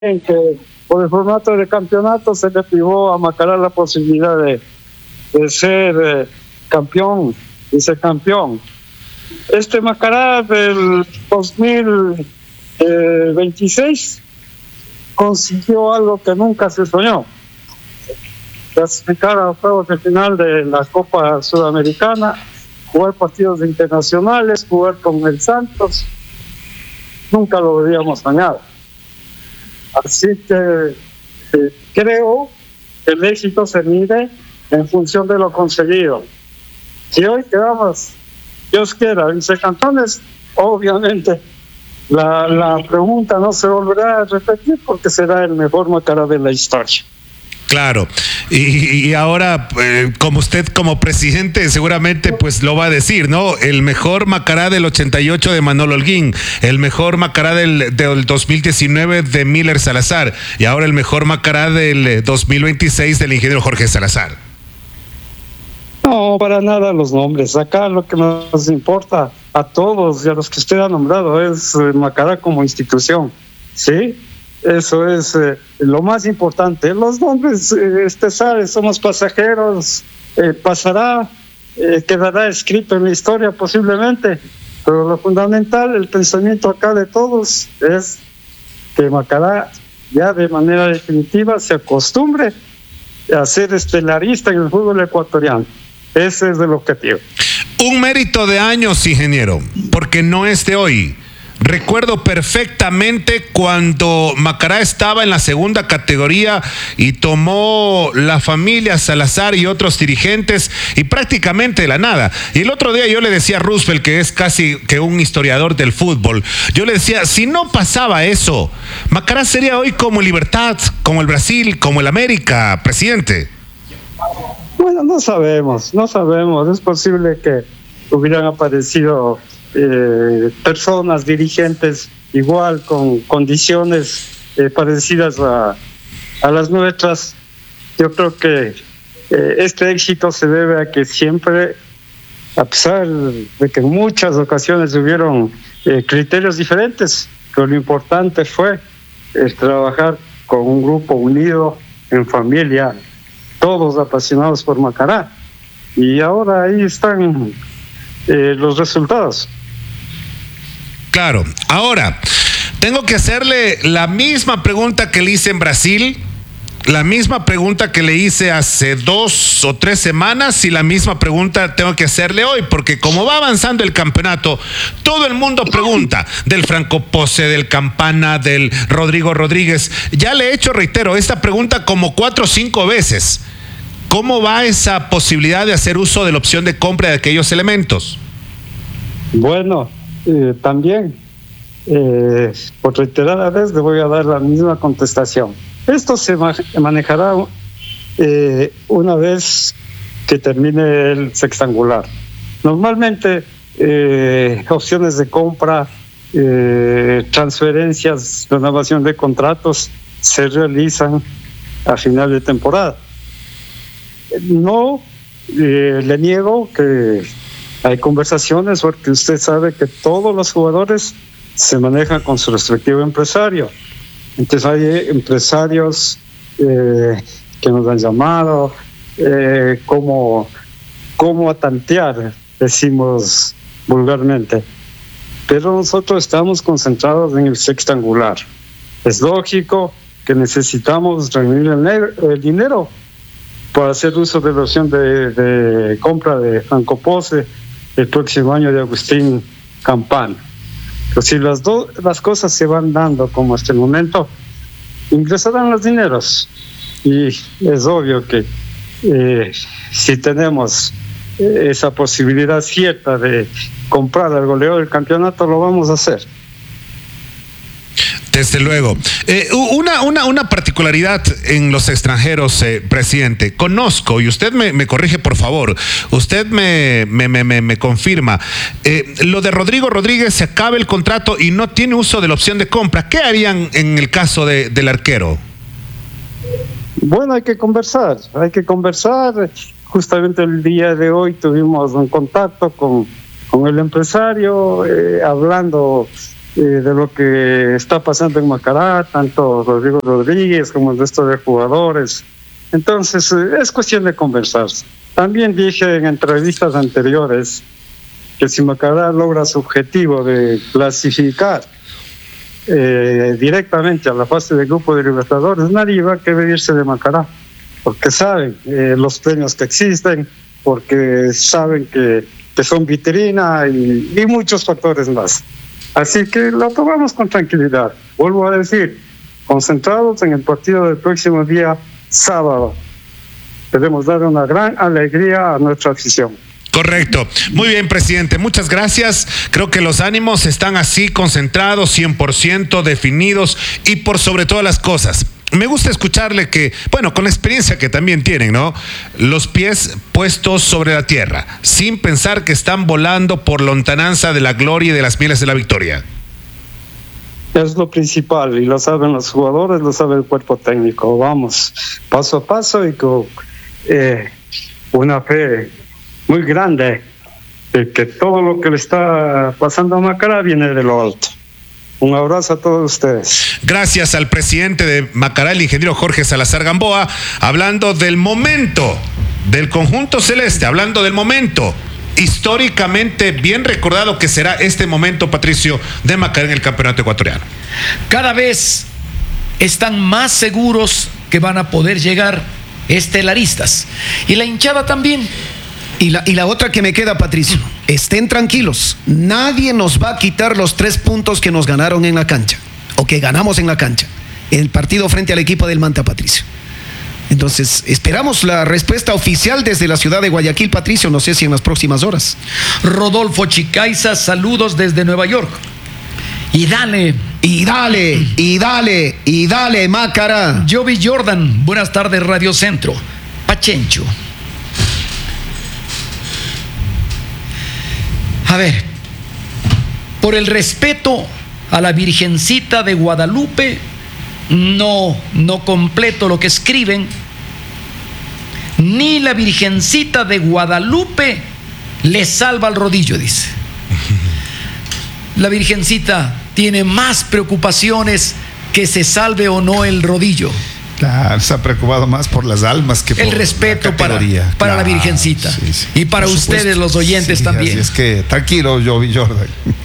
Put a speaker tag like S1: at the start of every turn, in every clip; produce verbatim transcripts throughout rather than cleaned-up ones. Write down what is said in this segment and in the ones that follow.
S1: que por el formato de campeonato se le privó a Macará la posibilidad de, de ser eh, campeón, vicecampeón. Este Macará del dos mil veintiséis consiguió algo que nunca se soñó: clasificar a los juegos de final de la Copa Sudamericana, jugar partidos internacionales, jugar con el Santos. Nunca lo habíamos soñado. Así que eh, creo que el éxito se mide en función de lo conseguido. Si hoy quedamos, Dios quiera, vicecampeones, obviamente la, la pregunta no se volverá a repetir porque será el mejor Macará de la historia.
S2: Claro, y, y ahora, eh, como usted como presidente seguramente pues lo va a decir, ¿no? El mejor Macará del ochenta y ocho de Manolo Holguín, el mejor Macará del, del dos mil diecinueve de Miller Salazar, y ahora el mejor Macará del dos mil veintiséis del ingeniero Jorge Salazar.
S1: No, para nada los nombres. Acá lo que nos importa a todos y a los que usted ha nombrado es eh, Macará como institución, ¿sí? Eso es eh, lo más importante. Los nombres, eh, este sabe, somos pasajeros, eh, pasará, eh, quedará escrito en la historia posiblemente, pero lo fundamental, el pensamiento acá de todos es que Macará ya de manera definitiva se acostumbre a ser estelarista en el fútbol ecuatoriano. Ese es el objetivo.
S2: Un mérito de años, ingeniero, porque no es de hoy. Recuerdo perfectamente cuando Macará estaba en la segunda categoría y tomó la familia Salazar y otros dirigentes y prácticamente de la nada. Y el otro día yo le decía a Roosevelt, que es casi que un historiador del fútbol, yo le decía, si no pasaba eso, Macará sería hoy como Libertad, como el Brasil, como el América, presidente.
S1: Bueno, no sabemos, no sabemos. Es posible que hubieran aparecido Eh, personas, dirigentes igual, con condiciones eh, parecidas a, a las nuestras. Yo creo que eh, este éxito se debe a que siempre, a pesar de que en muchas ocasiones hubieron eh, criterios diferentes, pero lo importante fue eh, trabajar con un grupo unido, en familia, todos apasionados por Macará. Y ahora ahí están eh, los resultados.
S2: Claro. Ahora, tengo que hacerle la misma pregunta que le hice en Brasil, la misma pregunta que le hice hace dos o tres semanas y la misma pregunta tengo que hacerle hoy, porque como va avanzando el campeonato, todo el mundo pregunta del Franco Pose, del Campana, del Rodrigo Rodríguez. Ya le he hecho, reitero, esta pregunta como cuatro o cinco veces. ¿Cómo va esa posibilidad de hacer uso de la opción de compra de aquellos elementos?
S1: Bueno, Eh, también, eh, por reiterada vez, le voy a dar la misma contestación. Esto se ma- manejará eh, una vez que termine el sextangular. Normalmente, eh, opciones de compra, eh, transferencias, renovación de contratos se realizan a final de temporada. No eh, le niego que hay conversaciones, porque usted sabe que todos los jugadores se manejan con su respectivo empresario. Entonces hay empresarios eh, que nos han llamado, eh, como, como a tantear, decimos vulgarmente. Pero nosotros estamos concentrados en el sextangular. Es lógico que necesitamos reunir el, ne- el dinero para hacer uso de la opción de, de compra de Franco Pose el próximo año de Agustín Campana. Pero si las, do, las cosas se van dando como hasta el momento, ingresarán los dineros. Y es obvio que eh, si tenemos eh, esa posibilidad cierta de comprar al goleador del campeonato, lo vamos a hacer.
S2: Desde luego. Eh, una, una, una particularidad en los extranjeros, eh, presidente. Conozco, y usted me, me corrige por favor, usted me, me, me, me confirma, eh, lo de Rodrigo Rodríguez, se acaba el contrato y no tiene uso de la opción de compra. ¿Qué harían en el caso de, del arquero?
S1: Bueno, hay que conversar, hay que conversar. Justamente el día de hoy tuvimos un contacto con, con el empresario, eh, hablando eh, de lo que está pasando en Macará, tanto Rodrigo Rodríguez como el resto de jugadores. Entonces, eh, es cuestión de conversarse. También dije en entrevistas anteriores que si Macará logra su objetivo de clasificar eh, directamente a la fase de grupo de Libertadores, nadie va a querer irse de Macará, porque saben eh, los premios que existen, porque saben que, que son vitrina y, y muchos factores más. Así que lo tomamos con tranquilidad. Vuelvo a decir, concentrados en el partido del próximo día sábado. Queremos dar una gran alegría a nuestra afición.
S2: Correcto. Muy bien, presidente. Muchas gracias. Creo que los ánimos están así concentrados, cien por ciento definidos y por sobre todas las cosas. Me gusta escucharle que, bueno, con la experiencia que también tienen, ¿no? Los pies puestos sobre la tierra, sin pensar que están volando por lontananza de la gloria y de las mieles de la victoria.
S1: Es lo principal y lo saben los jugadores, lo sabe el cuerpo técnico. Vamos paso a paso y con eh, una fe muy grande de que todo lo que le está pasando a Macará viene de lo alto. Un abrazo a todos ustedes.
S2: Gracias al presidente de Macará, el ingeniero Jorge Salazar Gamboa, hablando del momento del conjunto celeste, hablando del momento históricamente bien recordado que será este momento, Patricio, de Macará en el campeonato ecuatoriano.
S3: Cada vez están más seguros que van a poder llegar estelaristas. Y la hinchada también.
S4: Y la, y la otra que me queda, Patricio, estén tranquilos, nadie nos va a quitar los tres puntos que nos ganaron en la cancha, o que ganamos en la cancha, en el partido frente al equipo del Manta, Patricio. Entonces, esperamos la respuesta oficial desde la ciudad de Guayaquil, Patricio, no sé si en las próximas horas.
S3: Rodolfo Chicaiza, saludos desde Nueva York. Y dale.
S4: Y dale, y dale, y dale, Macará.
S3: Jovi Jordan, buenas tardes, Radio Centro. Pachencho. A ver, por el respeto a la Virgencita de Guadalupe, no, no completo lo que escriben, ni la Virgencita de Guadalupe le salva el rodillo, dice. La Virgencita tiene más preocupaciones que se salve o no el rodillo.
S5: Claro, se ha preocupado más por las almas que por
S3: el respeto para, para
S5: claro,
S3: la Virgencita, sí, sí. Y para
S5: por
S3: ustedes
S5: supuesto.
S3: Los oyentes
S5: Sí,
S3: también.
S5: Así es que tranquilo, Jovi Jordan.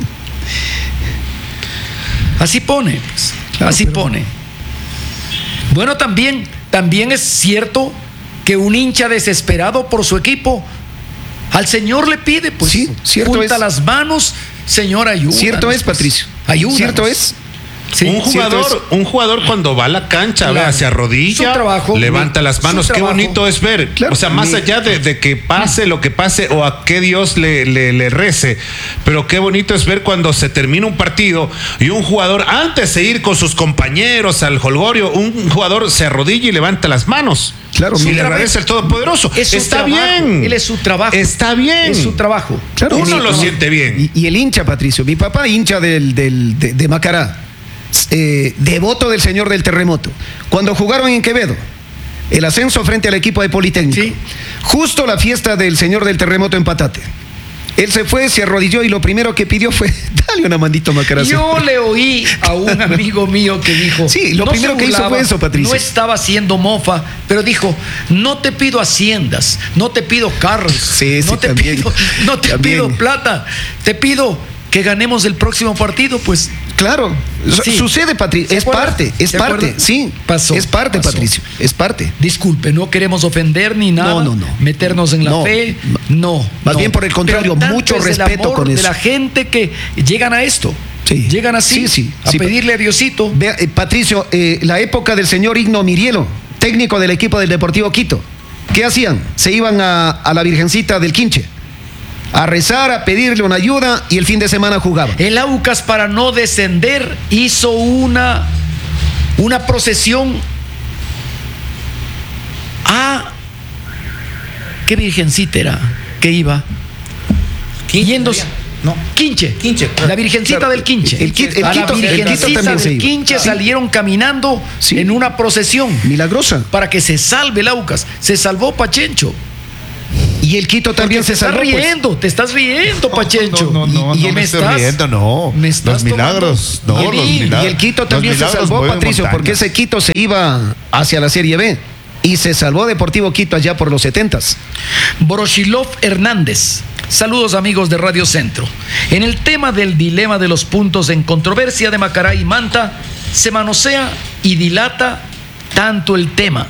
S3: Así pone, pues,
S5: claro,
S3: así
S5: pero...
S3: pone. Bueno, también, también es cierto que un hincha desesperado por su equipo al Señor le pide, pues,
S4: sí, cierto
S3: junta
S4: es.
S3: las manos, Señor, ayúdanos.
S4: Cierto es, Patricio.
S3: Ayúdanos.
S4: Cierto es.
S2: Sí, un jugador, un jugador cuando va a la cancha, claro, se arrodilla, trabajo, levanta mi, las manos. Qué bonito es ver. Claro, o sea, más mi, allá de, de que pase lo que pase o a que Dios le, le, le rece, pero qué bonito es ver cuando se termina un partido y un jugador, antes de ir con sus compañeros al holgorio, un jugador se arrodilla y levanta las manos.
S4: Claro,
S2: y le agradece al Todopoderoso. Está
S3: trabajo,
S2: bien.
S3: Él es su trabajo.
S2: Está bien.
S3: Es su trabajo.
S2: Claro, uno lo siente bien.
S4: Y, y el hincha, Patricio, mi papá hincha del, del, de, de Macará. Eh, devoto del Señor del Terremoto. Cuando jugaron en Quevedo, el ascenso frente al equipo de Politécnico, sí, justo la fiesta del Señor del Terremoto en Patate, él se fue, se arrodilló y lo primero que pidió fue dale una mandito Macará.
S3: Yo le oí a un amigo mío que dijo,
S4: sí, lo no primero que hizo fue eso, Patricio.
S3: No estaba haciendo mofa, pero dijo, no te pido haciendas, no te pido carros,
S4: sí, sí,
S3: no te
S4: también,
S3: pido, no te
S4: también.
S3: pido plata, te pido que ganemos el próximo partido, pues.
S4: Claro, sí. Sucede, Patricio, es parte, es parte, sí,
S3: pasó,
S4: es parte,
S3: pasó.
S4: Patricio, es parte.
S3: Disculpe, no queremos ofender ni nada,
S4: no, no, no.
S3: meternos en la
S4: no,
S3: fe, no.
S4: Más
S3: no.
S4: bien por el contrario,
S3: Pero
S4: mucho
S3: es
S4: respeto
S3: el amor
S4: con eso.
S3: de la gente que llegan a esto,
S4: sí.
S3: llegan así,
S4: sí, sí,
S3: a
S4: sí,
S3: pedirle a Diosito.
S4: Vea, eh, Patricio, eh, la época del señor Igno Mirielo, técnico del equipo del Deportivo Quito, ¿qué hacían? Se iban a, a la Virgencita del Quinche a rezar, a pedirle una ayuda y el fin de semana jugaba.
S3: El Aucas, para no descender, hizo una, una procesión a... ¿Qué virgencita era? ¿Qué iba? Yendo...
S6: No.
S3: Quinche.
S6: Quinche. Claro.
S3: La virgencita
S4: Claro.
S3: del Quinche.
S4: El, el, el,
S3: a
S4: Quito,
S3: la virgencita
S4: el Quito también se
S3: del
S4: iba.
S3: Quinche
S4: Sí.
S3: salieron caminando
S4: Sí.
S3: en una procesión.
S4: Milagrosa.
S3: Para que se salve el Aucas. Se salvó Pachencho.
S4: Y el Quito también
S3: Porque
S4: se
S3: te
S4: salvó.
S3: estás
S4: pues.
S3: riendo, te estás riendo, Pachencho.
S5: No, no, no,
S3: y, y
S5: no me
S3: me
S5: estoy
S3: estás
S5: riendo, no.
S3: me estás
S5: Los milagros,
S3: tomando-
S5: no,
S3: Y-
S5: los
S3: y-
S5: milagros.
S4: Y el Quito también
S5: Los
S4: se
S5: milagros
S4: salvó,
S5: mueven
S4: Patricio,
S5: montañas.
S4: porque ese Quito se iba hacia la Serie B. Y se salvó Deportivo Quito allá por los setentas.
S3: Boroshilov Hernández. Saludos amigos de Radio Centro. En el tema del dilema de los puntos en controversia de Macará y Manta, se manosea y dilata tanto el tema.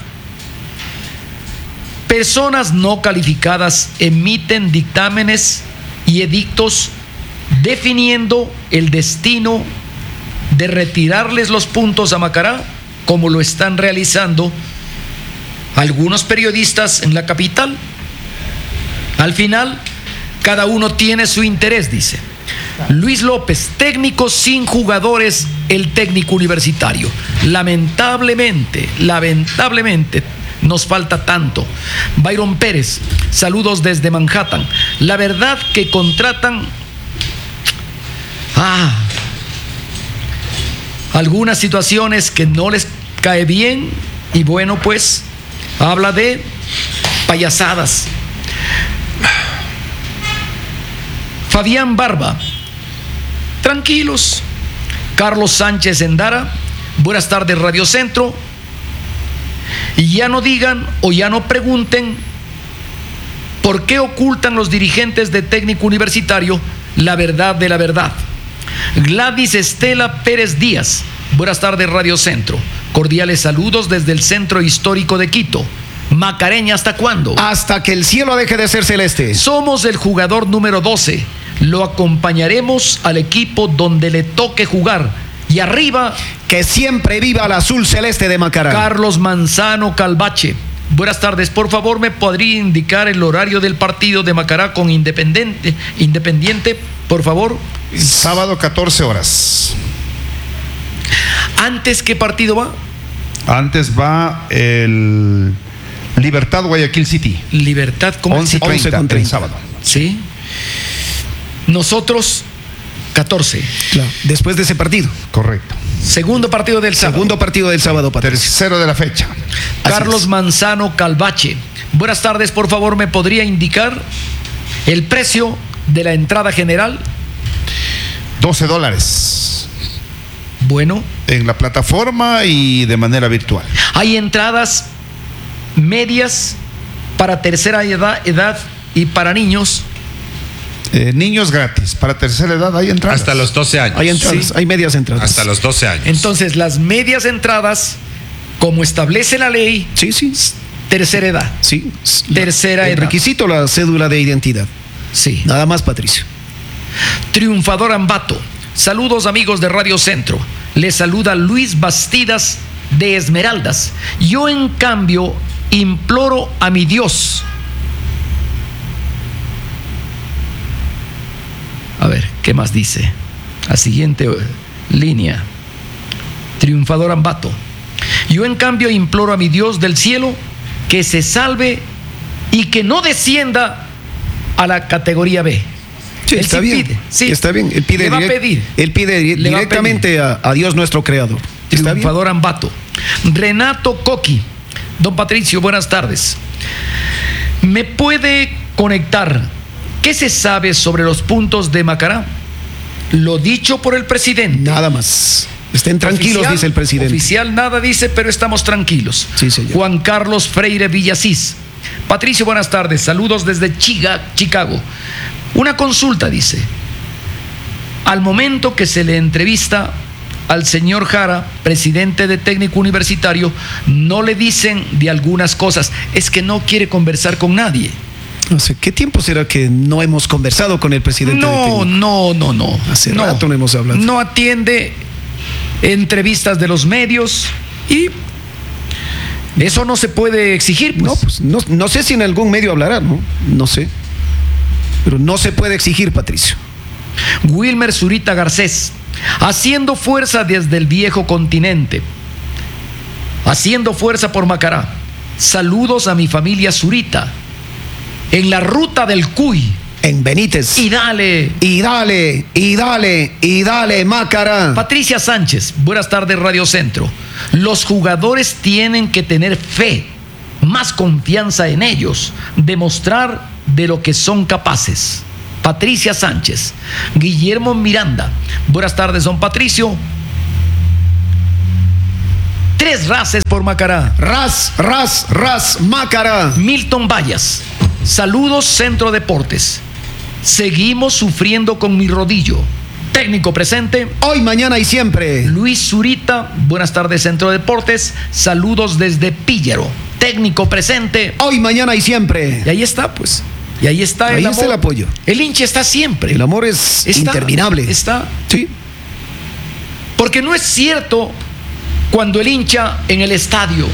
S3: Personas no calificadas emiten dictámenes y edictos definiendo el destino de retirarles los puntos a Macará, como lo están realizando algunos periodistas en la capital. Al final, cada uno tiene su interés, dice. Luis López, técnico sin jugadores, el técnico universitario. Lamentablemente, lamentablemente, nos falta tanto. Byron Pérez, saludos desde Manhattan. La verdad que contratan ah, algunas situaciones que no les cae bien y bueno, pues habla de payasadas. Fabián Barba, tranquilos. Carlos Sánchez Endara, buenas tardes Radio Centro. Y ya no digan o ya no pregunten por qué ocultan los dirigentes de técnico universitario la verdad de la verdad. Gladys Estela Pérez Díaz, buenas tardes Radio Centro. Cordiales saludos desde el Centro Histórico de Quito. Macareña, ¿hasta cuándo?
S4: Hasta que el cielo deje de ser celeste.
S3: Somos el jugador número doce. Lo acompañaremos al equipo donde le toque jugar. Y arriba,
S4: Que siempre viva el azul celeste de Macará.
S3: Carlos Manzano Calvache. Buenas tardes, por favor, ¿me podría indicar el horario del partido de Macará con Independiente? Independiente, por favor.
S5: Sábado catorce horas.
S3: ¿Antes qué partido va?
S5: Antes va el Libertad Guayaquil City.
S3: Libertad con
S5: once
S4: once
S5: treinta
S4: con
S5: el
S4: treinta.
S5: sábado.
S3: Sí. Nosotros, catorce.
S4: Claro, después de ese partido.
S5: Correcto.
S3: Segundo partido del sábado.
S4: Segundo partido del sábado, Patricio.
S5: Tercero de la fecha.
S3: Carlos
S4: es.
S3: Manzano Calvache. Buenas tardes, por favor, ¿me podría indicar el precio de la entrada general?
S5: doce dólares.
S3: Bueno,
S5: En la plataforma y de manera virtual.
S3: hay entradas medias para tercera edad, edad y para niños.
S5: Eh, niños gratis. Para tercera edad hay entradas.
S2: Hasta los doce años.
S4: Hay entradas,
S3: Sí.
S4: hay medias entradas.
S2: Hasta los doce años.
S3: Entonces, las medias entradas, como establece la ley,
S4: Sí, sí.
S3: tercera edad.
S4: Sí.
S3: Tercera
S4: El
S3: edad.
S4: requisito, la cédula de identidad.
S3: Sí.
S4: Nada más, Patricio.
S3: Triunfador Ambato. Saludos amigos de Radio Centro. Les saluda Luis Bastidas de Esmeraldas. Yo en cambio imploro a mi Dios. A ver, ¿qué más dice? La siguiente eh, línea. Triunfador Ambato. Yo en cambio imploro a mi Dios del cielo que se salve y que no descienda a la categoría B.
S4: Sí,
S3: Él
S4: está
S3: sí
S4: bien.
S3: pide, sí.
S4: Está bien. Él pide,
S3: Le va a
S4: direct-
S3: pedir.
S4: Él pide di-
S3: Le va a
S4: directamente a, a Dios nuestro creador. Está bien.
S3: Triunfador Ambato. Renato Coqui. Don Patricio, buenas tardes. ¿Me puede conectar? ¿Qué se sabe sobre los puntos de Macará? Lo dicho por el presidente.
S4: Nada más. Estén tranquilos,
S3: Oficial-
S4: dice el presidente.
S3: Oficial nada dice, pero estamos tranquilos.
S4: Sí, señor.
S3: Juan Carlos Freire Villasís. Patricio, buenas tardes. Saludos desde Chiga- Chicago. Una consulta, dice. Al momento que se le entrevista al señor Jara, presidente de Técnico Universitario, no le dicen de algunas cosas. Es que no quiere conversar con nadie.
S4: No sé, ¿qué tiempo será que no hemos conversado con el presidente? de
S3: No,
S4: técnico?
S3: no, no, no.
S4: Hace rato no hemos hablado.
S3: No atiende entrevistas de los medios y eso no se puede exigir. Pues.
S4: No, pues no, no sé si en algún medio hablará, ¿no? No sé. Pero no se puede exigir, Patricio.
S3: Wilmer Zurita Garcés, haciendo fuerza desde el viejo continente, haciendo fuerza por Macará. Saludos a mi familia Zurita, en la ruta del Cuy.
S4: En Benítez.
S3: Y dale.
S4: Y dale, y dale, y dale, Macará.
S3: Patricia Sánchez, buenas tardes Radio Centro. Los jugadores tienen que tener fe, más confianza en ellos, demostrar de lo que son capaces. Patricia Sánchez. Guillermo Miranda. Buenas tardes, don Patricio. Tres rases por Macará.
S4: Ras, ras, ras, Macará.
S3: Milton Vallas. Saludos, Centro Deportes. Seguimos sufriendo con mi rodillo. Técnico presente.
S4: Hoy, mañana y siempre.
S3: Luis Zurita. Buenas tardes, Centro Deportes. Saludos desde Píllaro. Técnico presente.
S4: Hoy, mañana y siempre.
S3: Y ahí está, pues. Y ahí está el
S4: Ahí
S3: amor.
S4: está el apoyo.
S3: El hincha está siempre.
S4: El amor es
S3: Está-
S4: interminable.
S3: Está.
S4: Sí.
S3: Porque no es cierto cuando el hincha en el estadio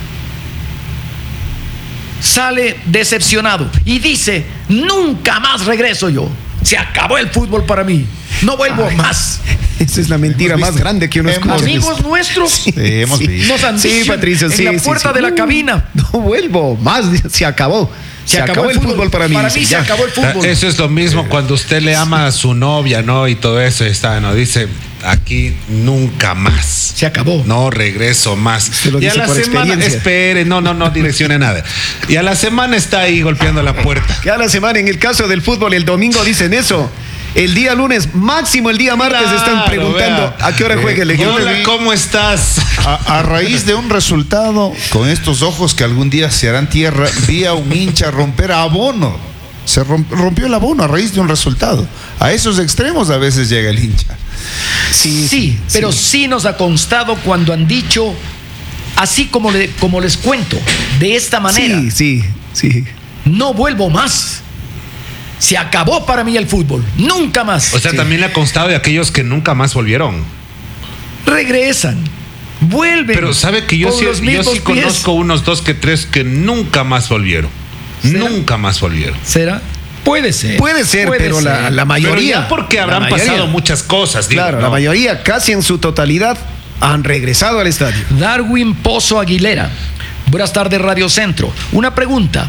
S3: sale decepcionado y dice, nunca más regreso yo. Se acabó el fútbol para mí. No vuelvo
S4: Ay,
S3: más.
S4: Esa es la mentira
S5: Hemos
S4: más
S5: visto.
S4: grande que uno
S5: Hemos
S4: escucha.
S3: Amigos nuestros
S5: Sí, hemos visto.
S3: nos han
S4: Sí,
S3: dicho
S4: Patricio,
S3: en
S4: sí,
S3: la
S4: sí,
S3: puerta
S4: sí.
S3: de la
S4: Uh,
S3: cabina.
S4: No vuelvo más. Se acabó. Se, acabó, el fútbol, para mí.
S3: Para
S4: dice,
S3: mí se
S4: ya.
S3: acabó el fútbol.
S2: Eso es lo mismo cuando usted le ama a su novia, ¿no? Y todo eso está, ¿no? Dice, aquí nunca más.
S3: Se acabó.
S2: No regreso más.
S4: Usted lo
S2: y a
S4: dice
S2: la
S4: por
S2: semana,
S4: experiencia.
S2: espere, no, no, no direccione nada. Y a la semana está ahí golpeando la puerta.
S4: Cada la semana, en el caso del fútbol, el domingo dicen eso. El día lunes, máximo el día martes,
S2: Claro,
S4: están preguntando
S2: vea.
S4: a qué hora juegue el equipo.
S2: Hola, ¿cómo estás?
S5: A, a raíz de un resultado, con estos ojos que algún día se harán tierra, vi a un hincha romper abono. Se romp- rompió el abono a raíz de un resultado. A esos extremos a veces llega el hincha.
S3: Sí,
S4: Sí,
S3: pero sí. nos ha constado cuando han dicho, así como, le- como les cuento, de esta manera,
S4: Sí, sí, sí.
S3: no vuelvo más. Se acabó para mí el fútbol. Nunca más.
S2: O sea, también le ha constado de aquellos que nunca más volvieron.
S3: Regresan. Vuelven.
S2: Pero sabe que yo
S3: con
S2: sí,
S3: los
S2: yo
S3: mismos
S2: sí
S3: pies.
S2: conozco unos dos que tres que nunca más volvieron.
S3: ¿Será?
S2: Nunca más volvieron.
S3: ¿Será? Puede ser.
S4: Puede ser, pero la, la
S2: Pero
S4: mayoría.
S2: ya porque habrán
S4: la mayoría,
S2: pasado muchas cosas, digo,
S4: Claro,
S2: ¿no?
S4: la mayoría, casi en su totalidad, han regresado al estadio.
S3: Darwin Pozo Aguilera. Buenas tardes, Radio Centro. Una pregunta.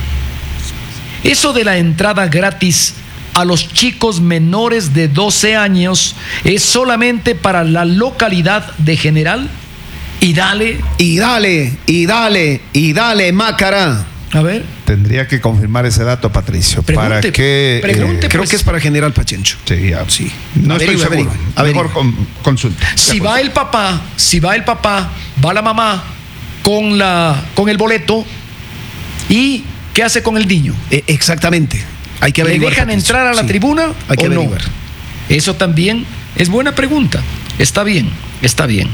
S3: Eso de la entrada gratis a los chicos menores de doce años es solamente para la localidad de General. Y dale,
S4: Y dale, y dale, y dale, Macará.
S3: a ver,
S5: Tendría que confirmar ese dato, Patricio.
S3: Pregunte,
S5: para que.
S3: pregunte.
S4: Creo
S3: pues-
S4: que es para General Pachencho.
S5: Sí, ya.
S4: Sí.
S5: No
S4: Averigua,
S5: estoy seguro.
S4: averigua,
S5: A
S4: averigua.
S5: mejor con- consulta.
S3: si va el papá, si va el papá, va la mamá con la con el boleto y ¿qué hace con el niño?
S4: Eh, exactamente. Hay que
S3: ¿Le
S4: averiguar.
S3: dejan
S4: Patricio.
S3: entrar a la
S4: Sí.
S3: tribuna
S4: Hay que
S3: o no?
S4: averiguar.
S3: Eso también es buena pregunta. Está bien, está bien.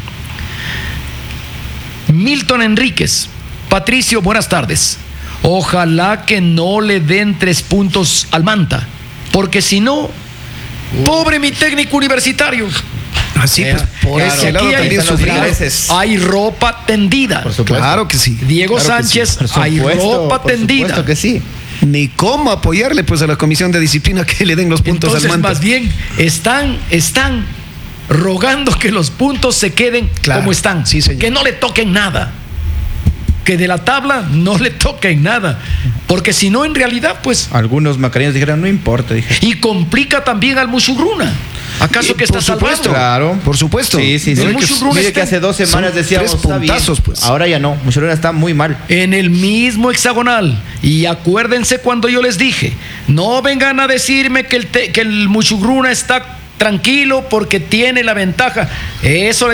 S3: Milton Enríquez. Patricio, buenas tardes. Ojalá que no le den tres puntos al Manta, porque si no, pobre mi técnico universitario.
S4: Así pues, por
S3: Claro,
S4: ese lado
S3: aquí hay-
S4: también
S6: están los
S4: sufrimos.
S6: intereses.
S3: Hay ropa tendida.
S6: Por supuesto.
S4: Claro que sí.
S3: Diego
S4: Claro que sí.
S3: Sánchez,
S6: Por
S3: hay
S6: supuesto,
S3: ropa
S6: por
S3: tendida.
S6: supuesto que sí.
S4: Ni cómo apoyarle pues a la comisión de disciplina que le den los puntos
S3: Entonces,
S4: al Manta.
S3: más bien, están, están rogando que los puntos se queden
S4: Claro,
S3: como están.
S4: sí, señor.
S3: Que no le toquen nada. Que de la tabla no le toquen nada. Porque si no, en realidad, pues.
S6: Algunos macareños dijeron, no importa, dije.
S3: Y complica también al Musurruna. ¿Acaso
S4: Eh,
S3: que está
S4: por supuesto.
S3: salvando?
S6: Claro.
S4: Por supuesto.
S6: Sí, sí,
S3: El
S6: sí.
S3: Musurruna
S6: Mire
S3: está-
S6: que hace dos semanas
S4: son
S6: decíamos,
S4: tres
S6: está bien.
S4: puntazos, pues.
S6: Ahora ya no. Musurruna está muy mal.
S3: En el mismo hexagonal. Y acuérdense cuando yo les dije, no vengan a decirme que el, te- que el Musurruna está tranquilo porque tiene la ventaja. Eso